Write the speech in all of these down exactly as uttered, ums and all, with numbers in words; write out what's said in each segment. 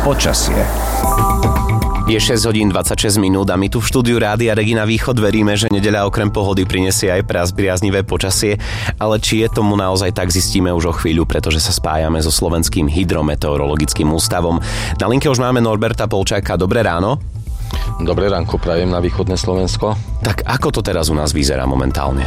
Počasie. Je šesť hodín dvadsaťšesť minút a my tu v štúdiu Rádia Regina Východ veríme, že nedeľa okrem pohody prinesie aj pre nás priaznivé počasie, ale či je tomu naozaj tak, zistíme už o chvíľu, pretože sa spájame so Slovenským hydrometeorologickým ústavom. Na linke už máme Norberta Polčáka. Dobré ráno. Dobré ránko prajem na východné Slovensko. Tak ako to teraz u nás vyzerá momentálne?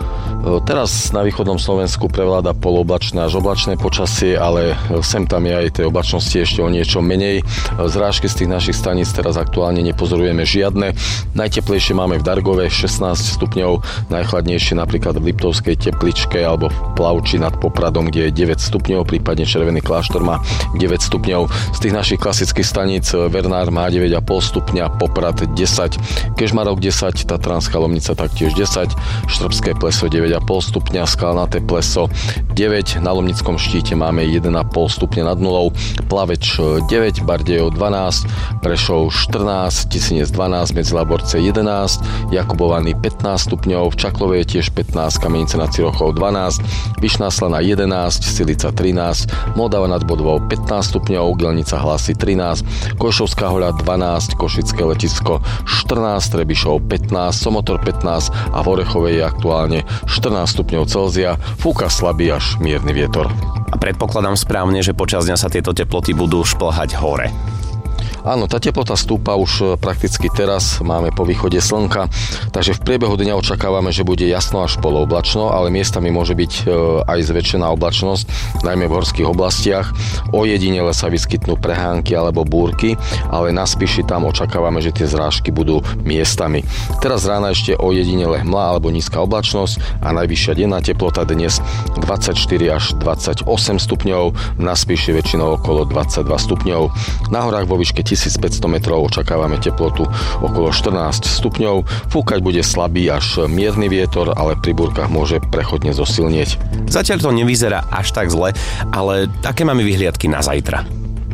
Teraz na východnom Slovensku prevláda poloblačné až oblačné počasie, ale sem tam je aj tej oblačnosti ešte o niečo menej. Zrážky z tých našich staníc teraz aktuálne nepozorujeme žiadne. Najteplejšie máme v Dargove šestnásť stupňov, najchladnejšie napríklad v Liptovskej Tepličke alebo v Plavči nad Popradom, kde je deväť stupňov, prípadne Červený kláštor má deväť stupňov. Z tých našich klasických staníc Vernár má deväť a pol stupňa, Poprad desať, Kežmarok desať, Tatranská Lomnica taktiež desať, Štrbské Pleso deväť a pol stupňa, Skalnaté Pleso deväť, na Lomnickom Štíte máme jeden a pol stupňa nad nulou, Plaveč deväť, Bardejov dvanásť, Prešov štrnásť, Tisinec dvanásť, Medzilaborce jedenásť, Jakubovany pätnásť stupňov, v Čaklove je tiež pätnásť, Kamenice nad Cirochou dvanásť, Vyšná Slana jedenásť, Silica trinásť, Moldava nad Bodvou pätnásť stupňov, Gelnica Hlasy trinásť, Košovská Hoľa dvanásť, Košické Letisko štrnásť, Trebišov pätnásť, Somotor pätnásť a v Orechovej je aktuálne štrnásť stupňov Celzia, fúka slabý až mierny vietor. A predpokladám správne, že počas dňa sa tieto teploty budú šplhať hore. Áno, tá teplota stúpa už prakticky teraz, máme po východe slnka, takže v priebehu dňa očakávame, že bude jasno až polooblačno, ale miestami môže byť aj zväčšená oblačnosť, najmä v horských oblastiach. Ojedinele sa vyskytnú prehánky alebo búrky, ale na Spiši tam očakávame, že tie zrážky budú miestami. Teraz rána ešte ojedinele hmla alebo nízka oblačnosť a najvyššia denná teplota dnes dvadsaťštyri až dvadsaťosem stupňov, na Spiši väčšinou okolo dvadsaťdva stupňov. Na horách vo výške tisícpäťsto metrov očakávame teplotu okolo štrnásť stupňov. Fúkať bude slabý až mierny vietor, ale pri búrkach môže prechodne zosilnieť. Zatiaľ to nevyzerá až tak zle, ale aké máme vyhliadky na zajtra?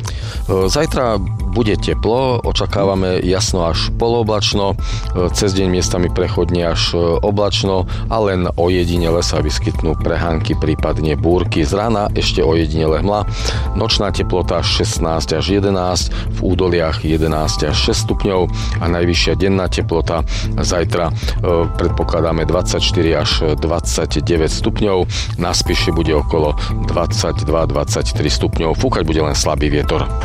Zajtra bude teplo, očakávame jasno až polooblačno, cez deň miestami prechodne až oblačno a len ojedinele sa vyskytnú prehánky, prípadne búrky. Z rána ešte ojedinele hmla, nočná teplota šestnásť až jedenásť, v údoliach jedenásť až šesť stupňov a najvyššia denná teplota zajtra predpokladáme dvadsaťštyri až dvadsaťdeväť stupňov, na Spiši bude okolo dvadsaťdva až dvadsaťtri stupňov, fúkať bude len slabý vietor.